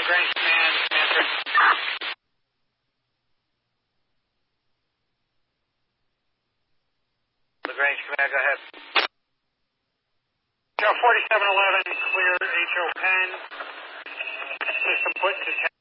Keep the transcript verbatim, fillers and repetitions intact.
LaGrange Command, Manfred. LaGrange Command, go ahead. Joe forty-seven eleven, clear H O Penn. System put into